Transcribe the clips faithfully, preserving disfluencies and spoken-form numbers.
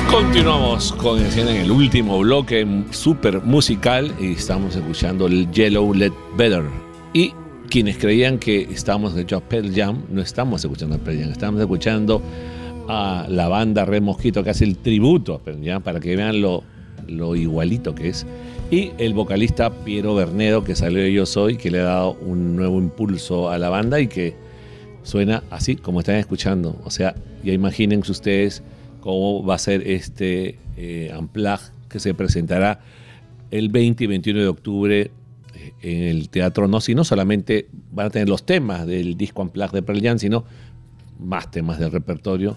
Continuamos con en el último bloque súper musical y estamos escuchando el Yellow Let Better. Y quienes creían que estábamos de hecho a Pearl Jam, no estamos escuchando a Pearl Jam, estamos escuchando a la banda Red Mosquito que hace el tributo a Pearl Jam para que vean lo, lo igualito que es. Y el vocalista Piero Bernedo, que salió de Yo Soy, que le ha dado un nuevo impulso a la banda y que suena así como están escuchando. O sea, ya imagínense ustedes cómo va a ser este eh, Unplugged que se presentará el veinte y veintiuno de octubre eh, en el Teatro Nossi. No solamente van a tener los temas del disco Unplugged de Pearl Jam, sino más temas del repertorio.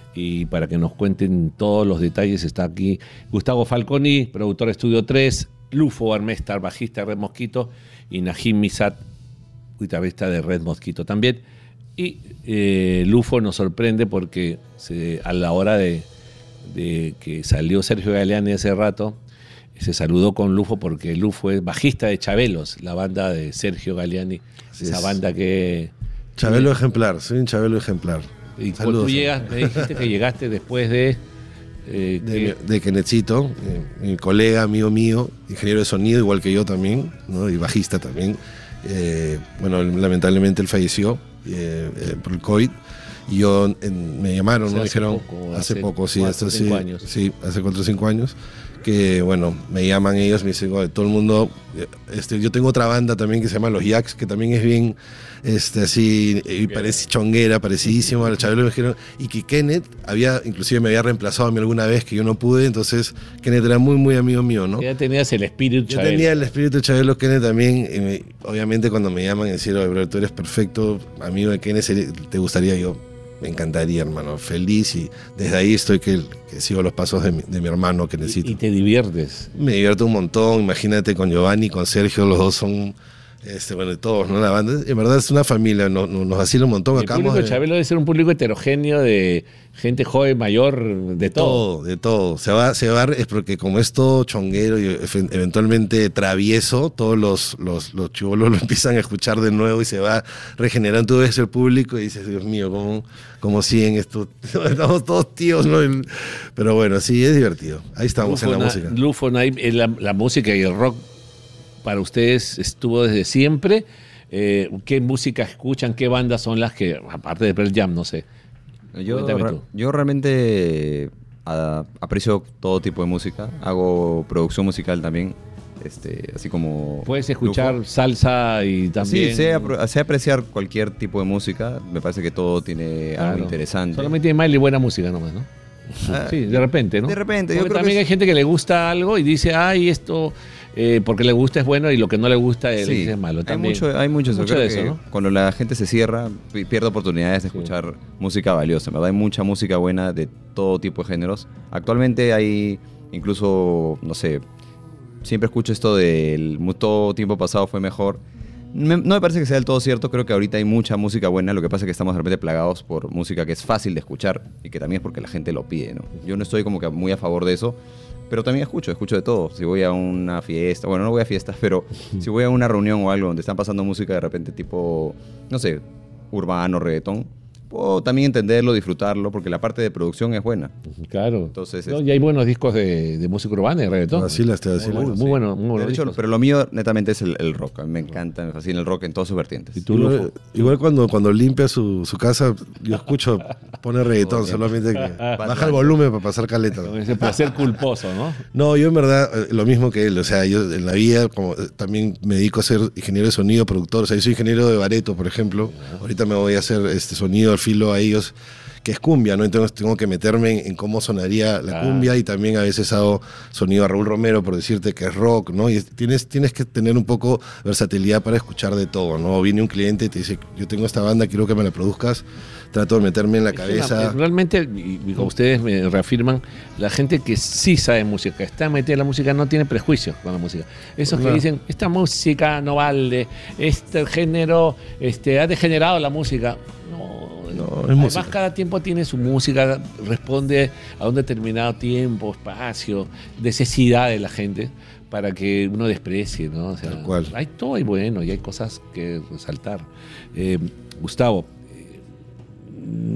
Y para que nos cuenten todos los detalles está aquí Gustavo Falconi, productor de Estudio tres, Lufo Armestar, bajista de Red Mosquito, y Najim Misat, guitarrista de Red Mosquito también. Y eh, Lufo nos sorprende porque se, a la hora de, de que salió Sergio Galeani hace rato, se saludó con Lufo porque Lufo es bajista de Chabelos, la banda de Sergio Galeani, Así esa es. banda que... Chabelo ejemplar, soy un Chabelo ejemplar. Y cuando tú llegas, me dijiste que llegaste después de... Eh, De, que, de Kenetcito, eh, mi colega, amigo mío, ingeniero de sonido, igual que yo también, ¿no? Y bajista también. Eh, bueno, lamentablemente él falleció eh, eh, por el COVID. Y yo en, me llamaron, ¿no? Hace Dijeron, poco, hace, hace poco, sí, cuatro, esto sí, cinco años. sí, hace cuatro o cinco años, que bueno, me llaman ellos, me dicen, "Oye, todo el mundo, este, yo tengo otra banda también que se llama Los Jacks, que también es bien, este, así, y parece chonguera, parecidísimo al Chabelo", me dijeron, y que Kenneth había, inclusive me había reemplazado a mí alguna vez que yo no pude, entonces Kenneth era muy, muy amigo mío, ¿no? ya tenías el espíritu Yo Chabelo. tenía el espíritu de Chabelo, Kenneth también, y me- obviamente cuando me llaman y decir, "Oye, bro, tú eres perfecto, amigo de Kenneth, sería- te gustaría yo". Me encantaría, hermano, feliz, y desde ahí estoy que, que sigo los pasos de mi, de mi hermano que necesito. Y, y te diviertes. Me divierto un montón, imagínate con Giovanni, con Sergio, los dos son, este, bueno, todos, ¿no? La banda, en verdad es una familia, nos, nos vacila un montón. El Acabamos público de de- Chabelo debe ser un público heterogéneo de gente joven, mayor, de todo. todo, de todo. Se va, se va, es porque como es todo chonguero y efe- eventualmente travieso, todos los, los, los chibolos lo empiezan a escuchar de nuevo y se va regenerando. Tú ves el público y dices, Dios mío, ¿cómo, cómo siguen esto? Estamos todos tíos, ¿no? El- Pero bueno, sí, es divertido. Ahí estamos en la Na- música. Lufo, Naim, eh, la, la música y el rock para ustedes estuvo desde siempre. Eh, ¿Qué música escuchan? ¿Qué bandas son las que, aparte de Pearl Jam, no sé? Yo, Cuéntame re- tú. yo realmente a- aprecio todo tipo de música. Hago producción musical también. Este, así como. Puedes escuchar Lufo. salsa y también... Sí, sé, apro- sé apreciar cualquier tipo de música. Me parece que todo tiene Claro. algo interesante. Solamente hay mal y buena música nomás, ¿no? Ah, Sí, de repente, ¿no? de repente, yo Porque creo también que hay es- gente que le gusta algo y dice, ay, esto, eh, porque le gusta es bueno y lo que no le gusta eh, le Sí, dice es malo. hay También. mucho, hay mucho, eso. mucho Creo de eso, que ¿no? Cuando la gente se cierra, pi- pierde oportunidades de Sí. escuchar música valiosa. En verdad, hay mucha música buena de todo tipo de géneros. Actualmente hay incluso, no sé, siempre escucho esto del mu- todo tiempo pasado fue mejor. Me- no me parece que sea del todo cierto. Creo que ahorita hay mucha música buena. Lo que pasa es que estamos de repente plagados por música que es fácil de escuchar y que también es porque la gente lo pide, ¿no? Yo no estoy como que muy a favor de eso. Pero también escucho, escucho de todo. Si voy a una fiesta, bueno, no voy a fiestas, pero si voy a una reunión o algo donde están pasando música de repente tipo, no sé, urbano, reggaetón, puedo también entenderlo, disfrutarlo, porque la parte de producción es buena. Claro. Entonces, No, es- y hay buenos discos de, de música urbana y reggaetón. Vacilas, te muy, vacilas. muy, sí. bueno, muy buenos De hecho, discos. pero lo mío netamente es el, el rock. A mí me encanta, me fascina el rock en todas sus vertientes. ¿Y tú, Lufo? Igual, igual cuando, cuando limpia su, su casa, yo escucho, pone reggaetón, Todo tiempo. solamente que baja el Bunny. volumen para pasar caleta. Con ese placer culposo, ¿no? No, yo en verdad, eh, lo mismo que él, o sea, yo en la vida como eh, también me dedico a ser ingeniero de sonido, productor, o sea, yo soy ingeniero de bareto, por ejemplo, ahorita me voy a hacer este sonido al filo a ellos, que es cumbia, ¿no? Entonces tengo que meterme en, en cómo sonaría la Claro. cumbia, y también a veces hago sonido a Raúl Romero, por decirte que es rock, ¿no? Y es- tienes, tienes que tener un poco versatilidad para escuchar de todo, ¿no? Viene un cliente y te dice, yo tengo esta banda, quiero que me la produzcas, trato de meterme en la Es que cabeza. la- realmente, y, y como ustedes me reafirman, la gente que sí sabe música, está metida en la música, no tiene prejuicios con la música. Esos Claro. que dicen, esta música no vale, este género este, ha degenerado la música. No, No, es además música. cada tiempo tiene su música, responde a un determinado tiempo, espacio, necesidad de la gente para que uno desprecie, ¿no? O sea, Tal cual. hay todo hay bueno y hay cosas que resaltar. Eh, Gustavo,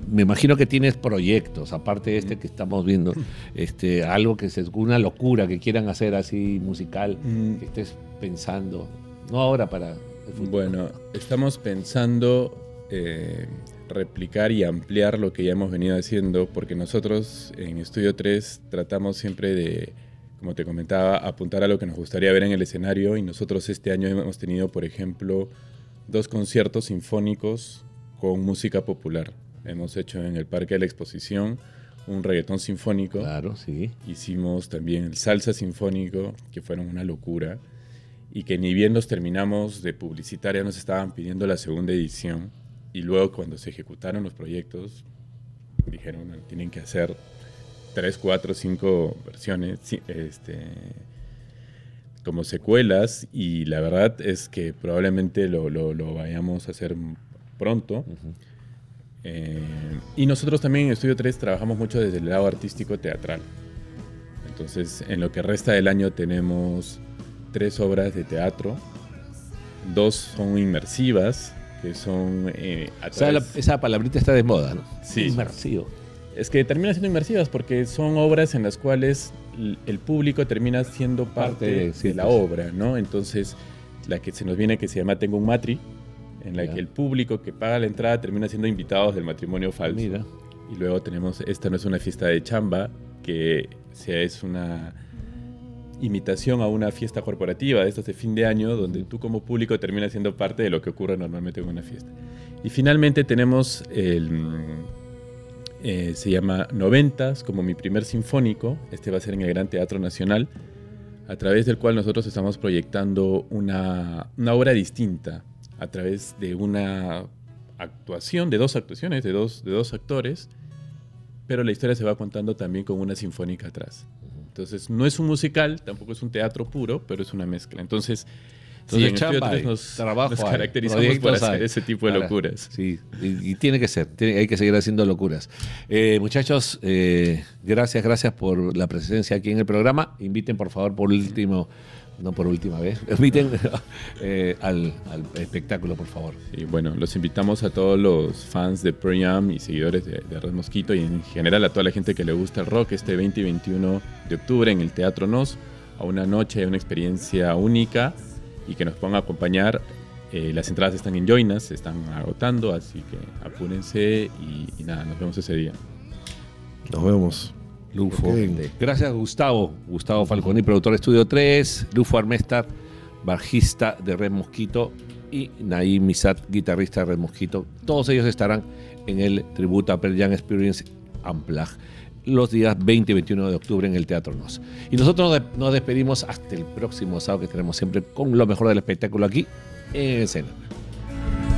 me imagino que tienes proyectos, aparte de este que estamos viendo, este, algo que es una locura que quieran hacer así musical, mm. que estés pensando, no ahora para el futuro. Bueno, estamos pensando eh, replicar y ampliar lo que ya hemos venido haciendo, porque nosotros en Estudio tres tratamos siempre de, como te comentaba, apuntar a lo que nos gustaría ver en el escenario, y nosotros este año hemos tenido, por ejemplo, dos conciertos sinfónicos con música popular. Hemos hecho en el Parque de la Exposición un reggaetón sinfónico. Claro, sí. Hicimos también el salsa sinfónico, que fueron una locura, y que ni bien los terminamos de publicitar ya nos estaban pidiendo la segunda edición, y luego cuando se ejecutaron los proyectos dijeron, bueno, tienen que hacer tres, cuatro, cinco versiones este, como secuelas, y la verdad es que probablemente lo, lo, lo vayamos a hacer pronto. Uh-huh. eh, y nosotros también en Estudio tres trabajamos mucho desde el lado artístico teatral. Entonces, en lo que resta del año tenemos tres obras de teatro, dos son inmersivas, que son... Eh, a o sea, la, esa palabrita está de moda, ¿no? Sí. Inmersivo. Es que terminan siendo inmersivas porque son obras en las cuales el público termina siendo parte, parte de, sí, de la obra, ¿no? Entonces, la que se nos viene que se llama Tengo un Matri, en la ya. que el público que paga la entrada termina siendo invitados del matrimonio falso. Mira. Y luego tenemos Esta no es una fiesta de chamba, que es una imitación a una fiesta corporativa de estas de fin de año, donde tú como público terminas siendo parte de lo que ocurre normalmente en una fiesta. Y finalmente tenemos el... Eh, se llama Noventas, como mi primer sinfónico. Este va a ser en el Gran Teatro Nacional, a través del cual nosotros estamos proyectando una, una obra distinta, a través de una actuación, de dos actuaciones, de dos, de dos actores, pero la historia se va contando también con una sinfónica atrás. Entonces, no es un musical, tampoco es un teatro puro, pero es una mezcla. Entonces, Entonces sí, chamba, en nos, trabajo, nos caracterizamos por hacer hay. ese tipo de Para, locuras. Sí, y, y tiene que ser, tiene, hay que seguir haciendo locuras. Eh, muchachos, eh, gracias, gracias por la presencia aquí en el programa. Inviten, por favor, por último, no por última vez, inviten eh, al, al espectáculo, por favor. Y bueno, los invitamos a todos los fans de Pearl Jam y seguidores de, de Red Mosquito, y en general a toda la gente que le gusta el rock, este veinte y veintiuno de octubre en el Teatro Nos, a una noche, a una experiencia única, y que nos puedan acompañar. Eh, las entradas están en Joinas, se están agotando, así que apúrense y, y nada, nos vemos ese día. Nos vemos. Lufo. Okay. Gracias, Gustavo. Gustavo Falconi, productor de Estudio tres, Lufo Armestar, bajista de Red Mosquito, y Naim Misat, guitarrista de Red Mosquito. Todos ellos estarán en el tributo a Pearl Jam Experience Unplugged los días veinte y veintiuno de octubre en el Teatro Nos. Y nosotros nos despedimos hasta el próximo sábado, que tenemos siempre con lo mejor del espectáculo aquí en escena.